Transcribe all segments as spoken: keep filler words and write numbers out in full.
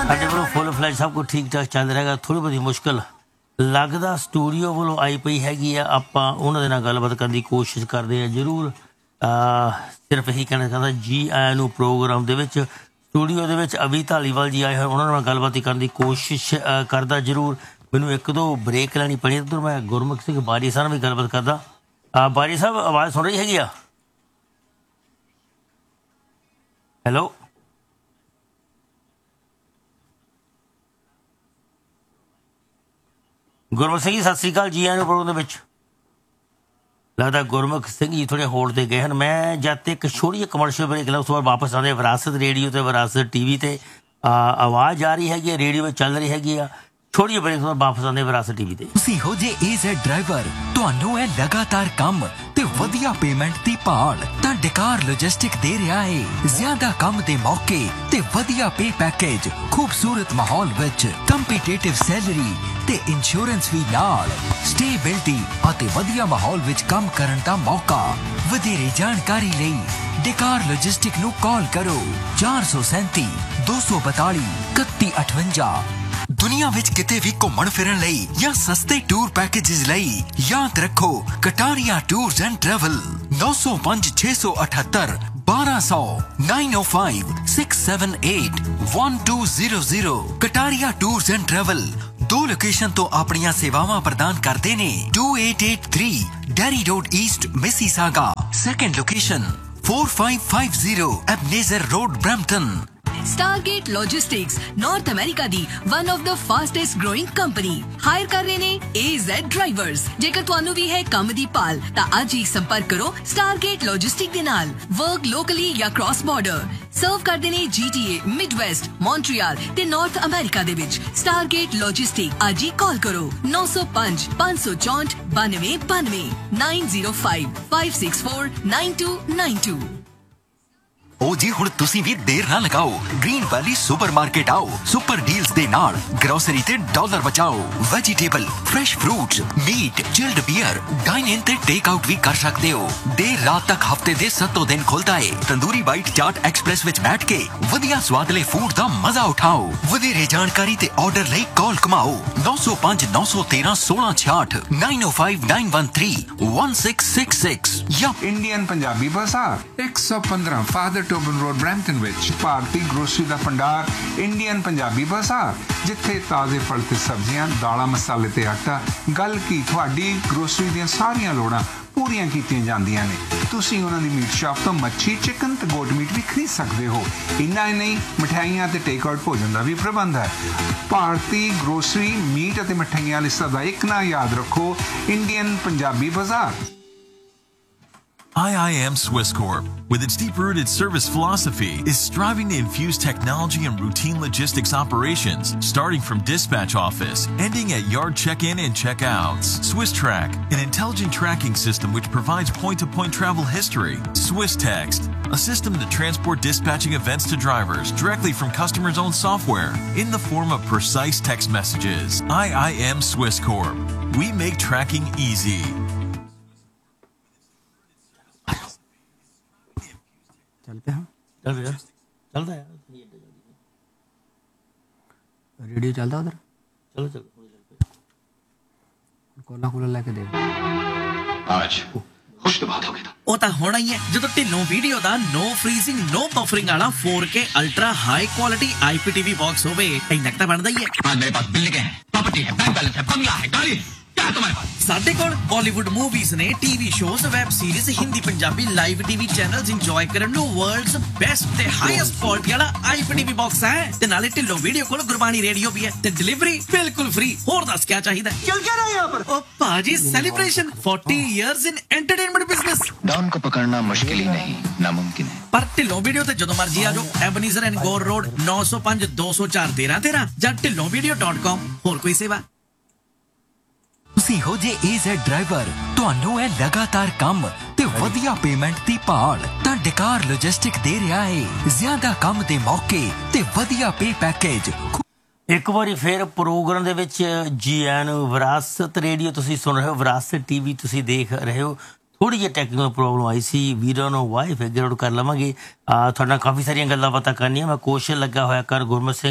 ਸਾਡੇ ਵੱਲੋਂ ਫੁੱਲ ਫਲੈਜ ਸਭ ਕੁਝ ਠੀਕ ਠਾਕ ਚੱਲ ਰਿਹਾ ਹੈਗਾ। ਥੋੜ੍ਹੀ ਬਹੁਤੀ ਮੁਸ਼ਕਿਲ ਲੱਗਦਾ ਸਟੂਡੀਓ ਵੱਲੋਂ ਆਈ ਪਈ ਹੈਗੀ ਆ। ਆਪਾਂ ਉਹਨਾਂ ਦੇ ਨਾਲ ਗੱਲਬਾਤ ਕਰਨ ਦੀ ਕੋਸ਼ਿਸ਼ ਕਰਦੇ ਹਾਂ ਜ਼ਰੂਰ। ਸਿਰਫ ਇਹੀ ਕਹਿਣਾ ਚਾਹੁੰਦਾ ਜੀ ਆਇਆਂ ਨੂੰ ਪ੍ਰੋਗਰਾਮ ਦੇ ਵਿੱਚ। ਸਟੂਡੀਓ ਦੇ ਵਿੱਚ ਅਭੀ ਧਾਲੀਵਾਲ ਜੀ ਆਏ ਹੋਏ, ਉਹਨਾਂ ਨਾਲ ਗੱਲਬਾਤ ਹੀ ਕਰਨ ਦੀ ਕੋਸ਼ਿਸ਼ ਕਰਦਾ ਜ਼ਰੂਰ। ਮੈਨੂੰ ਇੱਕ ਦੋ ਬ੍ਰੇਕ ਲੈਣੀ ਪੈਣੀ। ਉੱਧਰ ਮੈਂ ਗੁਰਮੁਖ ਸਿੰਘ ਬਾਰੀ ਸਾਹਿਬ ਨਾਲ ਵੀ ਗੱਲਬਾਤ ਕਰਦਾ। ਬਾਰੀ ਸਾਹਿਬ ਆਵਾਜ਼ ਸੁਣ ਰਹੀ ਹੈਗੀ ਆ? ਹੈਲੋ ਗੁਰਮੁਖ ਸਿੰਘ ਜੀ, ਸਤਿ ਸ਼੍ਰੀ ਅਕਾਲ। ਜੀ ਆਇਆਂ ਨੂੰ ਪ੍ਰੋਗਰਾਮ ਦੇ ਵਿੱਚ। ਲੱਗਦਾ ਗੁਰਮੁਖ ਸਿੰਘ ਜੀ ਥੋੜ੍ਹੇ ਹੋਲਡ 'ਤੇ ਗਏ ਹਨ। ਮੈਂ ਜਦ ਤੱਕ ਛੋਟੀ ਜਿਹੀ ਕਮਰਸ਼ੀਅਲ ਬ੍ਰੇਕ ਲਾਂ ਉਸ ਤੋਂ ਬਾਅਦ ਵਾਪਸ ਆਉਂਦੇ ਵਿਰਾਸਤ ਰੇਡੀਓ 'ਤੇ ਵਿਰਾਸਤ ਟੀ ਵੀ 'ਤੇ ਆਵਾਜ਼ ਆ ਰਹੀ ਹੈਗੀ, ਰੇਡੀਓ ਵਿੱਚ ਚੱਲ ਰਹੀ ਹੈਗੀ ਆ। ਛੋਟੀ ਜਿਹੀ ਬ੍ਰੇਕ ਤੋਂ ਬਾਅਦ ਵਾਪਸ ਆਉਂਦੇ ਵਿਰਾਸਤ ਟੀ ਵੀ 'ਤੇ। ਤੁਸੀਂ ਹੋ ਜੇ ਏ ਜ਼ੈਡ ਡਰਾਈਵਰ, ਤੁਹਾਨੂੰ ਇਹ ਲਗਾਤਾਰ ਕੰਮ ਤੇ ਵਧੀਆ ਪੇਮੈਂਟ ਦੀ ਭਾਲ ਤਾਂ ਡਕਾਰ ਲੌਜਿਸਟਿਕ ਦੇ ਰਿਹਾ ਹੈ। ਜ਼ਿਆਦਾ ਕੰਮ ਦੇ ਮੌਕੇ ਤੇ ਵਧੀਆ ਪੇ ਪੈਕੇਜ, ਖੂਬਸੂਰਤ ਮਾਹੌਲ ਵਿੱਚ ਕੰਪੀਟੀਟਿਵ ਸੈਲਰੀ ਤੇ ਇੰਸ਼ੋਰੈਂਸ ਵੀ ਨਾਲ, ਸਟੇਬਿਲਿਟੀ ਅਤੇ ਵਧੀਆ ਮਾਹੌਲ ਵਿੱਚ ਕੰਮ ਕਰਨ ਦਾ ਮੌਕਾ। ਵਧੇਰੇ ਜਾਣਕਾਰੀ ਲਈ ਡਕਾਰ ਲੌਜਿਸਟਿਕ ਨੂੰ ਕਾਲ ਕਰੋ ਚਾਰ ਸੌ ਸੈਂਤੀ ਦੋ ਸੌ ਬਤਾਲੀ ਇਕੱਤੀ ਅਠਵੰਜਾ। ਦੁਨੀਆ ਵਿੱਚ ਕਿਤੇ ਵੀ ਘੁੰਮਣ ਫਿਰਨ ਲਈ ਜਾਂ ਸਸਤੇ ਟੂਰ ਪੈਕੇਜਸ ਲਈ ਯਾਦ ਰੱਖੋ ਕਟਾਰੀਆ ਟੂਰਸ ਐਂਡ ਟਰੈਵਲ। ਨੌ ਸੌ ਪੰਜ ਛੇ ਸੌ ਅਠੱਤਰ ਬਾਰਾਂ ਸੌ nine O five six seven eight one two zero zero. Kataria tours and travel ਦੋ ਲੋਕੇਸ਼ਨ ਤੋਂ ਆਪਣੀਆਂ ਸੇਵਾਵਾਂ ਪ੍ਰਦਾਨ ਕਰਦੇ ਨੇ। To eight eight three dairy road East Mississauga. Second location four five five zero Ebenezer Road, Brampton. Stargate Logistics North America the one of the fastest growing company hire ਕਰ ਰਹੇ ਨੇ A Z ਡਰਾਈਵਰਸ। ਜੇਕਰ ਤੁਹਾਨੂੰ ਵੀ ਹੈ ਕੰਮ ਦੀ ਭਾਲ ਤਾਂ ਅੱਜ ਹੀ ਸੰਪਰਕ ਕਰੋ Stargate Logistics ਦੇ ਨਾਲ। ਵਰਕ ਲੋਕਲੀ ਜਾਂ ਕ੍ਰਾਸ ਬਾਰਡਰ ਸਰਵ ਕਰਦੇ ਨੇ G T A, Midwest, Montreal ਤੇ ਨਾਰਥ ਅਮਰੀਕਾ ਦੇ ਵਿੱਚ। Stargate Logistics ਅੱਜ ਹੀ ਕਾਲ ਕਰੋ ਨੌ ਸੌ ਪੰਜ ਪੰਜ ਸੌ ਚੌਂਹਠ ਬਾਨਵੇਂ ਬਾਨਵੇਂ nine zero five five six four nine two nine two। ਉਹ ਜੀ ਹੁਣ ਤੁਸੀਂ ਵੀ ਦੇਰ ਨਾ ਲਗਾਓ, ਗ੍ਰੀਨ ਵੈਲੀ ਸੁਪਰਮਾਰਕੀਟ ਆਓ। ਸੁਪਰ ਡੀਲਸ ਦੇ ਨਾਲ ਗਰੋਸਰੀ ਤੇ ਡਾਲਰ ਬਚਾਓ। Vegetable, fresh fruits, meat, chilled beer, dine ਇਨ ਤੇ ਟੇਕ ਆਊਟ ਵੀ ਕਰ ਸਕਦੇ ਹੋ। ਦੇਰ ਰਾਤ ਤੱਕ ਹਫਤੇ ਦੇ ਸੱਤੋਂ ਦਿਨ ਖੁੱਲਦਾ ਏ। ਤੰਦੂਰੀ ਬਾਈਟ ਚਾਟ ਐਕਸਪ੍ਰੈਸ ਵਿੱਚ ਬੈਠ ਕੇ ਵਧੀਆ ਸਵਾਦਲੇ ਫੂਡ ਦਾ ਮਜ਼ਾ ਉਠਾਓ। ਵਧੇਰੇ ਜਾਣਕਾਰੀ ਤੇ ਆਰਡਰ ਲਈ ਕਾਲ ਕਮਾਓ ਨੌ ਸੌ ਪੰਜ ਨੌ ਸੌ ਤੇਰਾਂ ਸੋਲਾਂ ਛਿਆਹਠ ਨਾਈਨ ਓ five nine one three one six six six. ਜਾਂ ਇੰਡੀਅਨ ਪੰਜਾਬੀ ਬਾਜ਼ਾਰ ਇੱਕ ਸੌ ਪੰਦਰਾਂ ਫਾਦਰ ਟੋਬਨ ਰੋਡ, ਬਰੈਂਪਟਨ ਵਿੱਚ। ਭਾਰਤੀ ਗਰੋਸਰੀ ਦਾ ਭੰਡਾਰ ਇੰਡੀਅਨ ਪੰਜਾਬੀ ਬਾਜ਼ਾਰ, ਜਿੱਥੇ ਤਾਜ਼ੇ ਫਲ ਤੇ ਸਬਜ਼ੀਆਂ, ਦਾਲਾਂ, ਮਸਾਲੇ ਤੇ ਆਟਾ, ਗੱਲ ਕੀ ਤੁਹਾਡੀ ਗਰੋਸਰੀ ਦੀਆਂ ਸਾਰੀਆਂ ਲੋੜਾਂ ਪੂਰੀਆਂ ਕੀਤੀਆਂ ਜਾਂਦੀਆਂ ਨੇ। ਤੁਸੀਂ ਉਹਨਾਂ ਦੀ ਮੀਟ ਸ਼ਾਪ ਤੋਂ ਮੱਛੀ, ਚਿਕਨ ਤੇ ਗੋਟ ਮੀਟ ਵੀ ਖਰੀਦ ਸਕਦੇ ਹੋ। ਇੰਨਾ ਹੀ ਨਹੀਂ, ਮਠਿਆਈਆਂ ਤੇ ਟੇਕ ਆਊਟ ਭੋਜਨ ਦਾ ਵੀ ਪ੍ਰਬੰਧ ਹੈ। ਭਾਰਤੀ ਗਰੋਸਰੀ, ਮੀਟ ਅਤੇ ਮਠਿਆਈਆਂ ਲਈ ਸਦਾ ਇੱਕ ਨਾ ਯਾਦ ਰੱਖੋ, ਇੰਡੀਅਨ ਪੰਜਾਬੀ ਬਾਜ਼ਾਰ। I I M Swiss Corp, with its deep-rooted service philosophy, is striving to infuse technology and routine logistics operations, starting from dispatch office, ending at yard check-in and check-outs. Swiss Track, an intelligent tracking system which provides point-to-point travel history. Swiss Text, a system to transport dispatching events to drivers directly from customers' own software in the form of precise text messages. I I M Swiss Corp. We make tracking easy. चलते हैं चल यार, चलता है radio चलता उधर। चलो चलो कोला कोला लेके दे। आज खुश तो बात हो गई था। ਉਹ ਤਾਂ ਹੋਣਾ ਹੀ ਹੈ ਜਦੋਂ ਢਿੱਲੋਂ ਵੀਡੀਓ ਦਾ ਨੋ ਫਰੀਜ਼ਿੰਗ ਨੋ ਬਫਰਿੰਗ ਵਾਲਾ four K ultra high quality I P T V box ਹੋਵੇ। ਇੰਨਾ ਤਾਂ ਬਣਦਾ ਹੀ ਹੈ। आज मेरे पास बिल्डिंग है, प्रॉपर्टी है, बैंक बैलेंस है, बंगला है, गाड़ी है, क्या तुम्हारे पास? ਸਾਡੇ ਕੋਲ ਬਾਲੀਵੁੱਡ ਮੂਵੀਜ਼ ਨੇ, TV shows, web series, Hindi Punjabi live TV channels enjoy ਕਰਨ ਨੂੰ ਵਰਲਡਸ ਬੈਸਟ ਤੇ ਹਾਈਐਸਟ ਕੁਆਲਿਟੀ ਵਾਲਾ I P T V box ਹੈ। ਤੇ ਨਾਲੇ ਢਿੱਲੋਂ ਵੀਡੀਓ ਕੋਲ ਗੁਰਬਾਣੀ ਰੇਡੀਓ ਵੀ ਹੈ ਤੇ ਡਿਲੀਵਰੀ ਬਿਲਕੁਲ ਫ੍ਰੀ। ਹੋਰ ਦੱਸ ਕੀ ਚਾਹੀਦਾ? चल क्या रहा है यहाँ पर? ਉਹ ਭਾਜੀ celebration forty years in entertainment business। Don को पकड़ना मुश्किल ही नहीं, नामुमकिन है। ਪਰ ਢਿੱਲੋਂ ਵੀਡੀਓ ਤੇ ਜਦੋਂ ਮਰਜੀ ਆ ਜਾਓ। ਐਬਨੀਜ਼ਰ ਐਂਡ ਗੋਰ ਰੋਡ ਨੌ ਸੌ ਪੰਜ ਦੋ ਸੌ ਚਾਰ ਤੇਰਾਂ ਤੇਰਾਂ ਜਾਂ ਢਿੱਲੋਂ ਵੀਡੀਓ ਡਾਟ ਕਾਮ। ਹੋਰ ਕੋਈ ਸੇਵਾ? ਤੁਸੀਂ ਹੋ ਜੇ A Z ਡਰਾਈਵਰ, ਤੁਹਾਨੂੰ ਇਹ ਲਗਾਤਾਰ ਕੰਮ ਤੇ ਵਧੀਆ ਪੇਮੈਂਟ ਦੀ ਭਾਲ ਤਾਂ ਡਕਾਰ ਲੌਜਿਸਟਿਕ ਦੇ ਰਿਹਾ ਹੈ। ਜ਼ਿਆਦਾ ਕੰਮ ਦੇ ਮੌਕੇ ਤੇ ਵਧੀਆ ਪੇ ਪੈਕੇਜ। ਇੱਕ ਵਾਰੀ ਫਿਰ ਪ੍ਰੋਗਰਾਮ ਦੇ ਵਿੱਚ ਜੀ ਆਇਆਂ ਨੂੰ। ਵਿਰਾਸਤ ਰੇਡੀਓ ਤੁਸੀਂ ਸੁਣ ਰਹੇ ਹੋ, ਵਿਰਾਸਤ ਟੀ ਵੀ ਤੁਸੀਂ ਦੇਖ ਰਹੇ ਹੋ। ਥੋੜ੍ਹੀ ਜਿਹੀ ਟੈਕਨੀਕਲ ਪ੍ਰੋਬਲਮ ਆਈ ਸੀ, ਵੀਰਾਂ ਨੂੰ ਵਾਈ ਫਿਗਰ ਆਊਟ ਕਰ ਲਵਾਂਗੇ। ਤੁਹਾਡੇ ਨਾਲ ਕਾਫੀ ਸਾਰੀਆਂ ਗੱਲਾਂ ਬਾਤਾਂ ਕਰਨੀਆਂ। ਮੈਂ ਕੋਸ਼ਿਸ਼ ਲੱਗਾ ਹੋਇਆ ਕਰ ਗੁਰਮਤ ਸਿੰਘ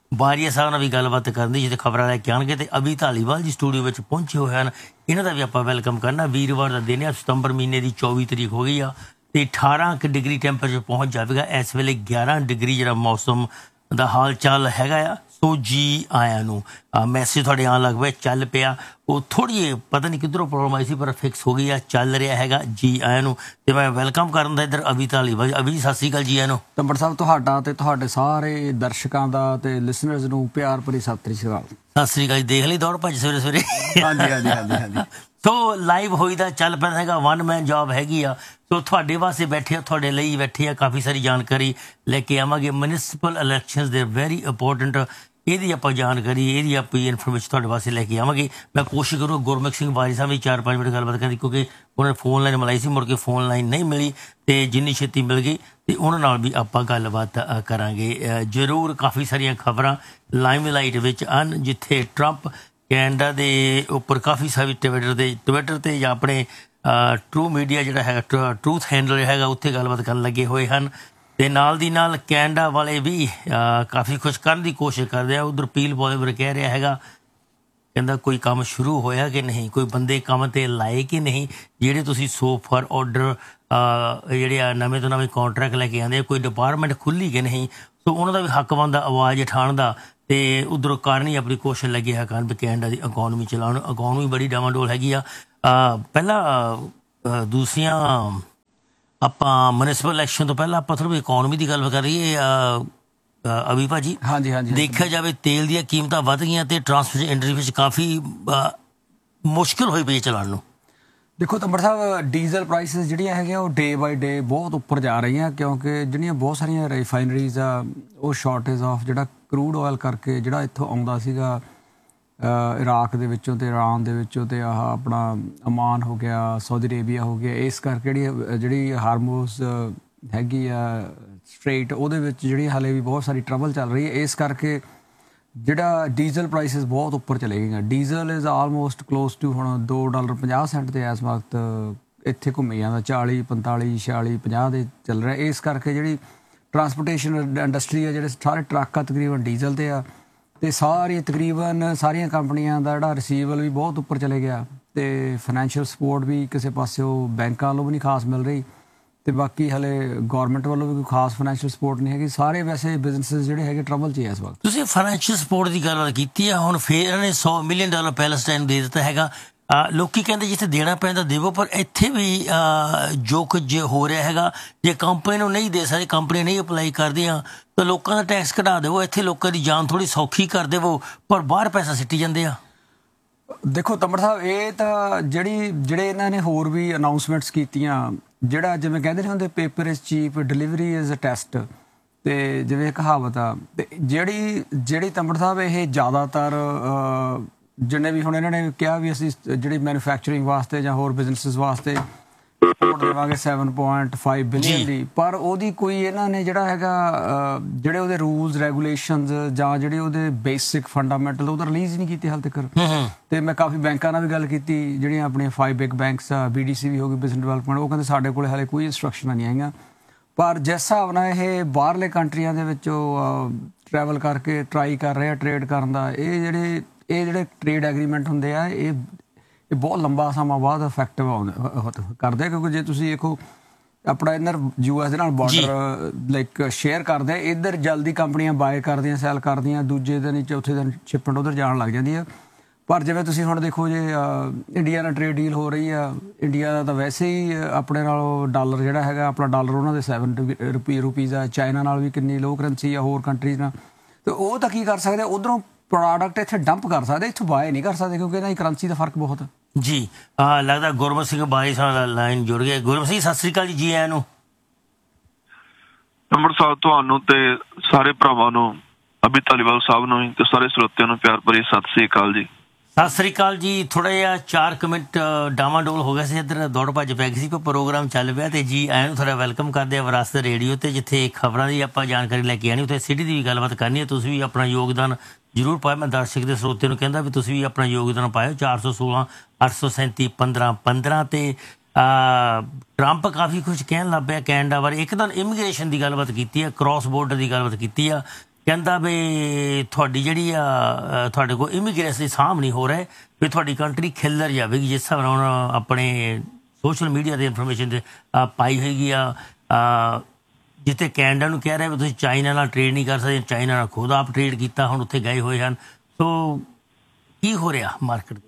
ਬਾਰੀਆ ਸਾਹਿਬ ਨਾਲ ਵੀ ਗੱਲਬਾਤ ਕਰਨ ਦੀ, ਜਿੱਥੇ ਖਬਰਾਂ ਲੈ ਕੇ ਆਉਣਗੇ। ਤੇ ਅਭੀ ਧਾਲੀਵਾਲ ਜੀ ਸਟੂਡੀਓ ਵਿੱਚ ਪਹੁੰਚੇ ਹੋਏ ਹਨ, ਇਹਨਾਂ ਦਾ ਵੀ ਆਪਾਂ ਵੈਲਕਮ ਕਰਨਾ। ਵੀਰਵਾਰ ਦਾ ਦਿਨ ਆ, ਸਤੰਬਰ ਮਹੀਨੇ ਦੀ ਚੌਵੀ ਤਰੀਕ ਹੋ ਗਈ ਆ ਤੇ ਅਠਾਰਾਂ ਕੁ ਡਿਗਰੀ ਟੈਂਪਰੇਚਰ ਪਹੁੰਚ ਜਾਵੇਗਾ। ਇਸ ਵੇਲੇ ਗਿਆਰਾਂ ਡਿਗਰੀ ਜਿਹੜਾ ਮੌਸਮ ਦਾ ਹਾਲ ਚਾਲ ਹੈਗਾ ਆ। ਸੋ ਜੀ ਆਇਆਂ ਨੂੰ। ਮੈਸੇਜ ਤੁਹਾਡੇ ਆਉਣ ਲੱਗ ਪਿਆ, ਚੱਲ ਪਿਆ। ਉਹ ਥੋੜ੍ਹੀ ਜਿਹੀ ਪਤਾ ਨਹੀਂ ਕਿੱਧਰੋਂ ਪ੍ਰੋਬਲਮ ਆਈ ਸੀ, ਪਰ ਫਿਕਸ ਹੋ ਗਈ ਆ, ਚੱਲ ਰਿਹਾ ਹੈਗਾ। ਜੀ ਆਇਆਂ ਨੂੰ। ਤੇ ਮੈਂ ਵੈਲਕਮ ਕਰਨ ਦਾ ਇੱਧਰ ਅਭੀ ਧਾਲੀਵਾਲ। ਅਭੀ ਜੀ ਸਤਿ ਸ਼੍ਰੀ ਅਕਾਲ, ਜੀ ਆਇਆਂ ਨੂੰ। ਤੰਬੜ ਸਾਹਿਬ ਤੁਹਾਡਾ ਤੇ ਤੁਹਾਡੇ ਸਾਰੇ ਦਰਸ਼ਕਾਂ ਦਾ ਤੇ ਲਿਸਨਰਸ ਨੂੰ ਪਿਆਰ ਭਰੀ ਸਤਿ ਸ਼੍ਰੀ ਅਕਾਲ। ਸਤਿ ਸ਼੍ਰੀ ਅਕਾਲ। ਦੇਖ ਲਈ ਦੌੜ ਭੱਜ ਸਵੇਰੇ ਸਵੇਰੇ। ਹਾਂਜੀ ਹਾਂਜੀ ਹਾਂਜੀ ਹਾਂਜੀ। ਸੋ ਲਾਈਵ ਹੋਈ ਦਾ ਚੱਲ ਪੈਂਦਾ ਹੈਗਾ, ਵਨ ਮੈਨ ਜੌਬ ਹੈਗੀ ਆ। ਸੋ ਤੁਹਾਡੇ ਵਾਸਤੇ ਬੈਠੇ ਆ, ਤੁਹਾਡੇ ਲਈ ਬੈਠੇ ਆ, ਕਾਫੀ ਸਾਰੀ ਜਾਣਕਾਰੀ ਲੈ ਕੇ ਆਵਾਂਗੇ। ਮਿਊਨਿਸਪਲ ਇਲੈਕਸ਼ਨਸ ਦੇ ਵੈਰੀ ਇੰਪੋਰਟੈਂਟ, ਇਹਦੀ ਆਪਾਂ ਜਾਣਕਾਰੀ, ਇਹਦੀ ਆਪਾਂ ਇਨਫੋਰਮੇਸ਼ਨ ਤੁਹਾਡੇ ਵਾਸਤੇ ਲੈ ਕੇ ਆਵਾਂਗੇ। ਮੈਂ ਕੋਸ਼ਿਸ਼ ਕਰੂੰਗਾ ਗੁਰਮੁਖ ਸਿੰਘ ਬਾਰੀ ਸਾਹਿਬ ਵੀ ਚਾਰ ਪੰਜ ਮਿੰਟ ਗੱਲਬਾਤ ਕਰਨ ਦੀ, ਕਿਉਂਕਿ ਉਹਨਾਂ ਨੇ ਫੋਨ ਲਾਈਨ ਮਿਲਾਈ ਸੀ, ਮੁੜ ਕੇ ਫੋਨ ਲਾਈਨ ਨਹੀਂ ਮਿਲੀ ਤੇ ਜਿੰਨੀ ਛੇਤੀ ਮਿਲ ਗਈ ਤੇ ਉਹਨਾਂ ਨਾਲ ਵੀ ਆਪਾਂ ਗੱਲਬਾਤ ਕਰਾਂਗੇ ਜ਼ਰੂਰ। ਕਾਫੀ ਸਾਰੀਆਂ ਖਬਰਾਂ ਲਾਈਮਲਾਈਟ ਵਿੱਚ ਹਨ, ਜਿੱਥੇ ਟਰੰਪ ਕੈਨੇਡਾ ਦੇ ਉੱਪਰ ਕਾਫੀ ਸਾਰੀ ਟਵਿੱਟਰ ਦੇ ਟਵਿੱਟਰ 'ਤੇ ਜਾਂ ਆਪਣੇ ਟਰੂ ਮੀਡੀਆ ਜਿਹੜਾ ਹੈਗਾ, ਟਰੂਥ ਹੈਂਡਲ ਹੈਗਾ, ਉੱਥੇ ਗੱਲਬਾਤ ਕਰਨ ਲੱਗੇ ਹੋਏ ਹਨ। ਤੇ ਨਾਲ ਦੀ ਨਾਲ ਕੈਨੇਡਾ ਵਾਲੇ ਵੀ ਕਾਫੀ ਕੁਛ ਕਰਨ ਦੀ ਕੋਸ਼ਿਸ਼ ਕਰਦੇ ਆ। ਉਧਰ ਪੀਲ ਬੋਲੇਵਰ ਕਹਿ ਰਿਹਾ ਹੈਗਾ, ਕਹਿੰਦਾ ਕੋਈ ਕੰਮ ਸ਼ੁਰੂ ਹੋਇਆ ਕਿ ਨਹੀਂ, ਕੋਈ ਬੰਦੇ ਕੰਮ 'ਤੇ ਲਾਏ ਕਿ ਨਹੀਂ, ਜਿਹੜੇ ਤੁਸੀਂ ਸੋ ਫਾਰ ਆਰਡਰ ਜਿਹੜੇ ਆ ਨਵੇਂ ਤੋਂ ਨਵੇਂ ਕਾਂਟਰੈਕਟ ਲੈ ਕੇ ਆਉਂਦੇ, ਕੋਈ ਡਿਪਾਰਟਮੈਂਟ ਖੁੱਲ੍ਹੀ ਕਿ ਨਹੀਂ। ਸੋ ਉਹਨਾਂ ਦਾ ਵੀ ਹੱਕ ਬਣਦਾ ਆਵਾਜ਼ ਉਠਾਉਣ ਦਾ। ਤੇ ਉਧਰੋਂ ਕਾਰਨ ਹੀ ਆਪਣੀ ਕੋਸ਼ਿਸ਼ ਲੱਗੀ ਹੈ ਕਰਨ ਵੀ ਕੈਨੇਡਾ ਦੀ ਇਕੋਨਮੀ ਚਲਾਉਣ। ਇਕੋਨਮੀ ਬੜੀ ਡਾਵਾਂਡੋਲ ਹੈਗੀ ਆ। ਪਹਿਲਾਂ ਦੂਸਰੀਆਂ ਆਪਾਂ ਮਿਊਨਿਸਪਲ ਇਲੈਕਸ਼ਨ ਤੋਂ ਪਹਿਲਾਂ ਆਪਾਂ ਥੋੜ੍ਹੀ ਇਕੋਨਮੀ ਦੀ ਗੱਲ ਕਰ ਰਹੀਏ ਅਭੀ ਭਾਜੀ। ਹਾਂਜੀ ਹਾਂਜੀ। ਦੇਖਿਆ ਜਾਵੇ ਤੇਲ ਦੀਆਂ ਕੀਮਤਾਂ ਵੱਧ ਗਈਆਂ ਤੇ ਟਰਾਂਸਪੋਰਟ ਇੰਡਸਟਰੀ ਵਿੱਚ ਕਾਫੀ ਮੁਸ਼ਕਿਲ ਹੋਈ ਪਈ ਚਲਾਉਣ ਨੂੰ। ਦੇਖੋ ਤੰਬੜ ਸਾਹਿਬ, ਡੀਜ਼ਲ ਪ੍ਰਾਈਸਿਸ ਜਿਹੜੀਆਂ ਹੈਗੀਆਂ ਉਹ ਡੇ ਬਾਈ ਡੇ ਬਹੁਤ ਉੱਪਰ ਜਾ ਰਹੀਆਂ, ਕਿਉਂਕਿ ਜਿਹੜੀਆਂ ਬਹੁਤ ਸਾਰੀਆਂ ਰਿਫਾਈਨਰੀਜ਼ ਆ ਉਹ ਸ਼ਾਰਟੇਜ ਆਫ ਜਿਹੜਾ ਕਰੂਡ ਆਇਲ ਕਰਕੇ ਜਿਹੜਾ ਇੱਥੋਂ ਆਉਂਦਾ ਸੀਗਾ ਇਰਾਕ ਦੇ ਵਿੱਚੋਂ ਤੇ ਇਰਾਨ ਦੇ ਵਿੱਚੋਂ ਤੇ ਆਹ ਆਪਣਾ ਅਮਾਨ ਹੋ ਗਿਆ, ਸਾਊਦੀ ਅਰੇਬੀਆ ਹੋ ਗਿਆ, ਇਸ ਕਰਕੇ ਜਿਹੜੀ ਜਿਹੜੀ ਹਾਰਮੋਜ਼ ਹੈਗੀ ਆ ਸਟ੍ਰੇਟ, ਉਹਦੇ ਵਿੱਚ ਜਿਹੜੀ ਹਾਲੇ ਵੀ ਬਹੁਤ ਸਾਰੀ ਟਰਬਲ ਚੱਲ ਰਹੀ ਹੈ। ਇਸ ਕਰਕੇ ਜਿਹੜਾ ਡੀਜ਼ਲ ਪ੍ਰਾਈਸਿਸ ਬਹੁਤ ਉੱਪਰ ਚਲੇ ਗਈਆਂ। Diesel is almost close to ਹੁਣ ਦੋ ਡਾਲਰ ਪੰਜਾਹ ਸੈਂਟ 'ਤੇ ਇਸ ਵਕਤ ਇੱਥੇ ਘੁੰਮੀ ਜਾਂਦਾ, ਚਾਲੀ ਪੰਤਾਲੀ ਛਿਆਲੀ ਪੰਜਾਹ ਦੇ ਚੱਲ ਰਿਹਾ। ਇਸ ਕਰਕੇ ਜਿਹੜੀ ਟਰਾਂਸਪੋਰਟੇਸ਼ਨ ਇੰਡਸਟਰੀ ਆ, ਜਿਹੜੇ ਸਾਰੇ ਟਰੱਕ ਆ ਤਕਰੀਬਨ ਡੀਜ਼ਲ 'ਤੇ ਆ, ਅਤੇ ਸਾਰੀ ਤਕਰੀਬਨ ਸਾਰੀਆਂ ਕੰਪਨੀਆਂ ਦਾ ਜਿਹੜਾ ਰਿਸੀਵਲ ਵੀ ਬਹੁਤ ਉੱਪਰ ਚਲੇ ਗਿਆ। ਅਤੇ ਫਾਈਨੈਂਸ਼ੀਅਲ ਸਪੋਰਟ ਵੀ ਕਿਸੇ ਪਾਸਿਓਂ ਬੈਂਕਾਂ ਵੱਲੋਂ ਵੀ ਨਹੀਂ ਖਾਸ ਮਿਲ ਰਹੀ, ਅਤੇ ਬਾਕੀ ਹਾਲੇ ਗੌਰਮੈਂਟ ਵੱਲੋਂ ਵੀ ਕੋਈ ਖਾਸ ਫਾਈਨੈਂਸ਼ੀਅਲ ਸਪੋਰਟ ਨਹੀਂ ਹੈਗੀ। ਸਾਰੇ ਵੈਸੇ ਬਿਜ਼ਨਸਿਸ ਜਿਹੜੇ ਹੈਗੇ ਟਰਬਲ 'ਚ ਹੀ ਇਸ ਵਕਤ। ਤੁਸੀਂ ਫਾਈਨੈਂਸ਼ੀਅਲ ਸਪੋਰਟ ਦੀ ਗੱਲ ਕੀਤੀ ਆ, ਹੁਣ ਫਿਰ ਇਹਨਾਂ ਨੇ ਸੌ ਮਿਲੀਅਨ ਡਾਲਰ ਪੈਲਸਟਾਈਨ ਦੇ ਦਿੱਤਾ ਹੈਗਾ। ਲੋਕੀ ਕਹਿੰਦੇ ਜਿੱਥੇ ਦੇਣਾ ਪੈਂਦਾ ਦੇਵੋ, ਪਰ ਇੱਥੇ ਵੀ ਜੋ ਕੁਝ ਹੋ ਰਿਹਾ ਹੈਗਾ, ਜੇ ਕੰਪਨੀ ਨੂੰ ਨਹੀਂ ਦੇ ਸਕਦੇ, ਕੰਪਨੀ ਨਹੀਂ ਅਪਲਾਈ ਕਰਦੀਆਂ ਤਾਂ ਲੋਕਾਂ ਦਾ ਟੈਕਸ ਘਟਾ ਦੇਵੋ। ਇੱਥੇ ਲੋਕਾਂ ਦੀ ਜਾਨ ਥੋੜ੍ਹੀ ਸੌਖੀ ਕਰ ਦੇਵੋ, ਪਰ ਬਾਹਰ ਪੈਸਾ ਸਿੱਟੀ ਜਾਂਦੇ ਆ। ਦੇਖੋ ਤੰਬੜ ਸਾਹਿਬ, ਇਹ ਤਾਂ ਜਿਹੜੀ ਜਿਹੜੇ ਇਹਨਾਂ ਨੇ ਹੋਰ ਵੀ ਅਨਾਊਂਸਮੈਂਟਸ ਕੀਤੀਆਂ, ਜਿਹੜਾ ਜਿਵੇਂ ਕਹਿੰਦੇ ਨੇ ਹੁੰਦੇ paper is cheap, delivery is a test, ਅਤੇ ਜਿਵੇਂ ਕਹਾਵਤ ਆ, ਅਤੇ ਜਿਹੜੀ ਜਿਹੜੀ ਤੰਬੜ ਸਾਹਿਬ ਇਹ ਜ਼ਿਆਦਾਤਰ ਜਿੰਨੇ ਵੀ ਹੁਣ ਇਹਨਾਂ ਨੇ ਕਿਹਾ ਵੀ ਅਸੀਂ ਜਿਹੜੀ ਮੈਨੂਫੈਕਚਰਿੰਗ ਵਾਸਤੇ ਜਾਂ ਹੋਰ ਬਿਜ਼ਨਸਿਸ ਵਾਸਤੇ ਸਪੋਰਟ ਦੇਵਾਂਗੇ ਸੈਵਨ ਪੁਆਇੰਟ ਫਾਈਵ ਬਿਲੀਅਨ ਦੀ, ਪਰ ਉਹਦੀ ਕੋਈ ਇਹਨਾਂ ਨੇ ਜਿਹੜਾ ਹੈਗਾ ਜਿਹੜੇ ਉਹਦੇ ਰੂਲਸ ਰੈਗੂਲੇਸ਼ਨਸ ਜਾਂ ਜਿਹੜੇ ਉਹਦੇ ਬੇਸਿਕ ਫੰਡਾਮੈਂਟਲ ਉਹ ਤਾਂ ਰਿਲੀਜ਼ ਹੀ ਨਹੀਂ ਕੀਤੇ ਹਾਲੇ ਤੱਕ। ਅਤੇ ਮੈਂ ਕਾਫੀ ਬੈਂਕਾਂ ਨਾਲ ਵੀ ਗੱਲ ਕੀਤੀ, ਜਿਹੜੀਆਂ ਆਪਣੀਆਂ ਫਾਈਵ ਬਿਗ ਬੈਂਕਸ ਆ, ਬੀ ਡੀ ਸੀ ਵੀ ਹੋ ਗਈ, ਬਿਜ਼ਨਸ ਡਿਵੈਲਪਮੈਂਟ, ਉਹ ਕਹਿੰਦੇ ਸਾਡੇ ਕੋਲ ਹਾਲੇ ਕੋਈ ਇੰਸਟਰਕਸ਼ਨਾਂ ਨਹੀਂ ਆਈਆਂ। ਪਰ ਜਿਸ ਹਿਸਾਬ ਨਾਲ ਇਹ ਬਾਹਰਲੇ ਕੰਟਰੀਆਂ ਦੇ ਵਿੱਚੋਂ ਟਰੈਵਲ ਕਰਕੇ ਟਰਾਈ ਕਰ ਰਹੇ ਆ ਟਰੇਡ ਕਰਨ ਦਾ, ਇਹ ਜਿਹੜੇ ਇਹ ਜਿਹੜੇ ਟਰੇਡ ਐਗਰੀਮੈਂਟ ਹੁੰਦੇ ਆ, ਇਹ ਇਹ ਬਹੁਤ ਲੰਬਾ ਸਮਾਂ ਬਾਅਦ ਇਫੈਕਟਿਵ ਆਉਂਦੇ ਕਰਦੇ, ਕਿਉਂਕਿ ਜੇ ਤੁਸੀਂ ਦੇਖੋ ਆਪਣਾ ਇੱਧਰ ਯੂ ਐਸ ਦੇ ਨਾਲ ਬਾਰਡਰ ਲਾਈਕ ਸ਼ੇਅਰ ਕਰਦੇ, ਇੱਧਰ ਜਲਦੀ ਕੰਪਨੀਆਂ ਬਾਏ ਕਰਦੀਆਂ, ਸੈਲ ਕਰਦੀਆਂ, ਦੂਜੇ ਦਿਨ ਚੌਥੇ ਦਿਨ ਸ਼ਿਪਮੈਂਟ ਉੱਧਰ ਜਾਣ ਲੱਗ ਜਾਂਦੀ ਆ। ਪਰ ਜਿਵੇਂ ਤੁਸੀਂ ਹੁਣ ਦੇਖੋ, ਜੇ ਇੰਡੀਆ ਨਾਲ ਟਰੇਡ ਡੀਲ ਹੋ ਰਹੀ ਆ, ਇੰਡੀਆ ਦਾ ਤਾਂ ਵੈਸੇ ਹੀ ਆਪਣੇ ਨਾਲੋਂ ਡਾਲਰ ਜਿਹੜਾ ਹੈਗਾ, ਆਪਣਾ ਡਾਲਰ ਉਹਨਾਂ ਦੇ ਸੈਵਨ ਰੁਪੀ ਰੁਪੀਜ਼ ਆ, ਚਾਈਨਾ ਨਾਲ ਵੀ ਕਿੰਨੀ ਲੋ ਕਰੰਸੀ ਆ, ਹੋਰ ਕੰਟਰੀਜ਼ ਨਾਲ, ਅਤੇ ਉਹ ਤਾਂ ਕੀ ਕਰ ਸਕਦੇ, ਉੱਧਰੋਂ ਪ੍ਰੋਡਕਟ ਇੱਥੇ ਡੰਪ ਕਰ ਸਕਦੇ, ਇੱਥੋਂ ਬਾਏ ਨਹੀਂ ਕਰ ਸਕਦੇ, ਕਿਉਂਕਿ ਇਹਨਾਂ ਦੀ ਕਰੰਸੀ ਦਾ ਫਰਕ ਬਹੁਤ ਹੈ। ਜੀ ਲੱਗਦਾ ਗੁਰਮੁਖ ਸਿੰਘ ਬਾਈ ਨਾਲ ਲਾਈਨ ਜੁੜ ਗਏ। ਗੁਰਮੁਖ ਸਿੰਘ ਸਤਿ ਸ੍ਰੀ ਅਕਾਲ ਜੀ, ਜੀ ਆਇਆਂ ਨੂੰ। ਨੰਬਰ ਸਾਹਿਬ ਤੁਹਾਨੂੰ ਤੇ ਸਾਰੇ ਭਰਾਵਾਂ ਨੂੰ, ਅਭੀ ਧਾਲੀਵਾਲ ਸਾਹਿਬ ਨੂੰ ਤੇ ਸਾਰੇ ਸਰੋਤਿਆਂ ਨੂੰ ਪਿਆਰ ਭਰੀ ਸਤਿ ਸ੍ਰੀ ਅਕਾਲ ਜੀ। ਸਤਿ ਸ੍ਰੀ ਅਕਾਲ ਜੀ। ਥੋੜ੍ਹਾ ਜਿਹਾ ਚਾਰ ਕੁ ਮਿੰਟ ਡਾਵਾਂਡੋਲ ਹੋ ਗਿਆ ਸੀ, ਇੱਧਰ ਦੌੜ ਭੱਜ ਪੈ ਗਈ ਸੀ, ਪਰ ਪ੍ਰੋਗਰਾਮ ਚੱਲ ਪਿਆ। ਤੇ ਜੀ ਆਇਆਂ ਨੂੰ ਤੁਹਾਡਾ ਵੈਲਕਮ ਕਰਦੇ ਆ ਵਿਰਾਸਤ ਰੇਡੀਓ 'ਤੇ, ਜਿੱਥੇ ਖਬਰਾਂ ਦੀ ਆਪਾਂ ਜਾਣਕਾਰੀ ਲੈ ਕੇ ਆਉਣੀ, ਉੱਥੇ ਸਿਟੀ ਦੀ ਵੀ ਗੱਲਬਾਤ ਕਰਨੀ ਹੈ। ਤੁਸੀਂ ਵੀ ਆਪਣਾ ਯੋਗਦਾਨ ਜ਼ਰੂਰ ਪਾਇਓ। ਮੈਂ ਦਰਸ਼ਕ ਦੇ ਸਰੋਤੇ ਨੂੰ ਕਹਿੰਦਾ ਵੀ ਤੁਸੀਂ ਵੀ ਆਪਣਾ ਯੋਗਦਾਨ ਪਾਇਓ। ਚਾਰ ਸੌ ਸੋਲਾਂ ਅੱਠ ਸੌ ਸੈਂਤੀ ਪੰਦਰਾਂ ਪੰਦਰਾਂ 'ਤੇ ਟਰੰਪ ਕਾਫੀ ਕੁਛ ਕਹਿਣ ਲੱਗ ਪਿਆ ਕੈਨੇਡਾ ਬਾਰੇ। ਇੱਕ ਤਾਂ ਇਮੀਗ੍ਰੇਸ਼ਨ ਦੀ ਗੱਲਬਾਤ ਕੀਤੀ ਆ, ਕ੍ਰਾਸ ਬੋਰਡਰ ਦੀ ਗੱਲਬਾਤ ਕੀਤੀ ਆ, ਕਹਿੰਦਾ ਵੀ ਤੁਹਾਡੀ ਜਿਹੜੀ ਆ ਅ, ਤੁਹਾਡੇ ਕੋਲ ਇਮੀਗ੍ਰੇਸ਼ਨ ਸਾਂਭ ਨਹੀਂ ਹੋ ਰਿਹਾ ਵੀ ਤੁਹਾਡੀ ਕੰਟਰੀ ਖਿੱਲਰ ਜਾਵੇਗੀ ਜਿਸ ਹਿਸਾਬ ਨਾਲ ਹੁਣ ਆਪਣੇ ਸੋਸ਼ਲ ਮੀਡੀਆ ਦੇ ਇਨਫੋਰਮੇਸ਼ਨ ਤੇ ਅ, ਪਾਈ ਹੋਏਗੀ ਆ ਅ, ਜਿੱਥੇ ਕੈਨੇਡਾ ਨੂੰ ਕਹਿ ਰਿਹਾ ਵੀ ਤੁਸੀਂ ਚਾਈਨਾ ਨਾਲ ਟ੍ਰੇਡ ਨਹੀਂ ਕਰ ਸਕਦੇ, ਚਾਈਨਾ ਨਾਲ ਖੁਦ ਆਪ ਟ੍ਰੇਡ ਕੀਤਾ, ਹੁਣ ਉੱਥੇ ਗਏ ਹੋਏ ਹਨ। ਸੋ ਕੀ ਹੋ ਰਿਹਾ ਮਾਰਕੀਟ ਦੇ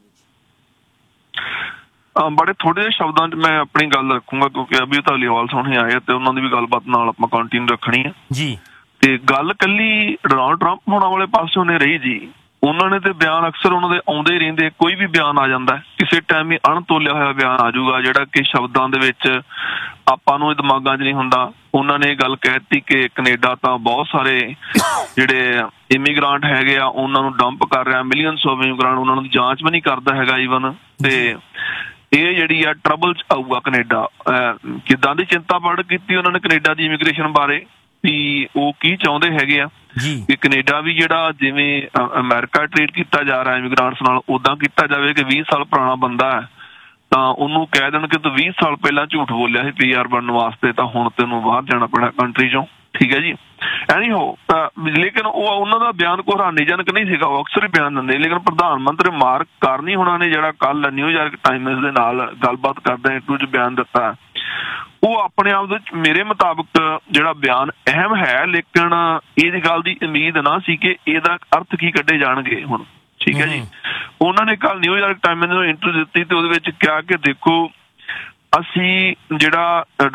ਅਹ ਬੜੇ ਥੋੜੇ ਜਿਹੇ ਸ਼ਬਦਾਂ 'ਚ ਮੈਂ ਆਪਣੀ ਗੱਲ ਰੱਖੂੰਗਾ ਕਿਉਂਕਿ ਅਭੀ ਧਾਲੀਵਾਲ ਸੋਹਣੇ ਆਏ ਤੇ ਉਹਨਾਂ ਦੀ ਵੀ ਗੱਲਬਾਤ ਨਾਲ ਆਪਾਂ ਕੰਟੀਨਿਊ ਰੱਖਣੀ ਹੈ ਜੀ। ਤੇ ਗੱਲ ਕੱਲੀ ਡੋਨਾਲਡ ਟਰੰਪ ਹੋਣਾ ਵਾਲੇ ਪਾਸਿਓਂ ਨੇ ਰਹੀ ਜੀ। ਉਹਨਾਂ ਨੇ ਤੇ ਬਿਆਨ ਅਕਸਰ ਉਹਨਾਂ ਦੇ ਆਉਂਦੇ ਹੀ ਰਹਿੰਦੇ, ਕੋਈ ਵੀ ਬਿਆਨ ਆ ਜਾਂਦਾ ਕਿਸੇ ਟਾਈਮ ਹੀ ਅਣਤੋਲਿਆ ਹੋਇਆ ਬਿਆਨ ਆ ਜਾਊਗਾ ਜਿਹੜਾ ਕਿ ਸ਼ਬਦਾਂ ਦੇ ਵਿੱਚ ਆਪਾਂ ਨੂੰ ਦਿਮਾਗਾਂ 'ਚ ਨਹੀਂ ਹੁੰਦਾ। ਉਹਨਾਂ ਨੇ ਇਹ ਗੱਲ ਕਹਿ ਦਿੱਤੀ ਕਿ ਕੈਨੇਡਾ ਤਾਂ ਬਹੁਤ ਸਾਰੇ ਜਿਹੜੇ ਇਮੀਗ੍ਰਾਂਟ ਹੈਗੇ ਆ ਉਹਨਾਂ ਨੂੰ ਡੰਪ ਕਰ ਰਿਹਾ, ਮਿਲੀਅਨਸ ਆਫ ਇਮੀਗ੍ਰਾਂਟ, ਉਹਨਾਂ ਨੂੰ ਜਾਂਚ ਵੀ ਨਹੀਂ ਕਰਦਾ ਹੈਗਾ ਈਵਨ। ਤੇ ਇਹ ਜਿਹੜੀ ਆ ਟਰਬਲ 'ਚ ਆਊਗਾ ਕੈਨੇਡਾ। ਕਿੱਦਾਂ ਦੀ ਚਿੰਤਾ ਪ੍ਰਗਟ ਕੀਤੀ ਉਹਨਾਂ ਨੇ ਕੈਨੇਡਾ ਦੀ ਇਮੀਗ੍ਰੇਸ਼ਨ ਬਾਰੇ ਵੀ ਉਹ ਕੀ ਚਾਹੁੰਦੇ ਹੈਗੇ ਆ ਕਿ ਕੈਨੇਡਾ ਵੀ ਜਿਹੜਾ ਜਿਵੇਂ ਅਮਰੀਕਾ ਟ੍ਰੀਟ ਕੀਤਾ ਜਾ ਰਿਹਾ ਇਮੀਗ੍ਰਾਂਟਸ ਨਾਲ ਉਦਾਂ ਕੀਤਾ ਜਾਵੇ ਕਿ ਵੀਹ ਸਾਲ ਪੁਰਾਣਾ ਬੰਦਾ ਹੈ ਤਾਂ ਉਹਨੂੰ ਕਹਿ ਦੇਣ ਕਿ ਤੂੰ ਵੀਹ ਸਾਲ ਪਹਿਲਾਂ ਝੂਠ ਬੋਲਿਆ ਸੀ ਪੀ ਆਰ ਬਣਨ ਵਾਸਤੇ ਤਾਂ ਹੁਣ ਤੈਨੂੰ ਬਾਹਰ ਜਾਣਾ ਪੈਣਾ ਕੰਟਰੀ ਚੋਂ। ਠੀਕ ਹੈ ਜੀ। ਐਨੀ ਹੋ ਲੇਕਿਨ ਉਹ ਉਹਨਾਂ ਦਾ ਬਿਆਨ ਕੋਈ ਹੈਰਾਨੀਜਨਕ ਨਹੀਂ ਸੀਗਾ, ਉਹ ਅਕਸਰ ਹੀ ਬਿਆਨ ਦਿੰਦੇ। ਲੇਕਿਨ ਪ੍ਰਧਾਨ ਮੰਤਰੀ ਮਾਰਕ ਕਾਰਨੀ ਹੋਣਾ ਨੇ ਜਿਹੜਾ ਕੱਲ ਨਿਊਯਾਰਕ ਟਾਈਮਜ਼ ਦੇ ਨਾਲ ਗੱਲਬਾਤ ਕਰਦੇ ਇੰਟਰਵਿਊ 'ਚ ਬਿਆਨ ਦਿੱਤਾ, ਉਹ ਆਪਣੇ ਆਪ ਦੇ ਮੇਰੇ ਮੁਤਾਬਕ ਜਿਹੜਾ ਬਿਆਨ ਅਹਿਮ ਹੈ ਲੇਕਿਨ ਇਹ ਗੱਲ ਦੀ ਉਮੀਦ ਨਾ ਸੀ ਕਿ ਇਹਦਾ ਅਰਥ ਕੀ ਕੱਢੇ ਜਾਣਗੇ ਹੁਣ। ਠੀਕ ਹੈ ਜੀ। ਉਹਨਾਂ ਨੇ ਕੱਲ ਨਿਊਯਾਰਕ ਟਾਈਮਜ਼ ਨੂੰ ਇੰਟਰਵਿਊ ਦਿੱਤੀ ਤੇ ਉਹਦੇ ਵਿੱਚ ਕਿਹਾ ਕਿ ਦੇਖੋ ਅਸੀਂ ਜਿਹੜਾ